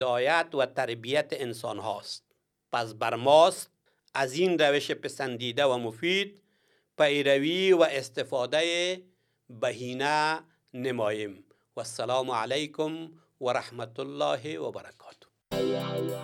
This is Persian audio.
هدایت و تربیت انسان هاست. پس بر ماست از این روش پسندیده و مفید پیروی و استفاده بهینه نماییم. و السلام علیکم و رحمت الله و برکاته.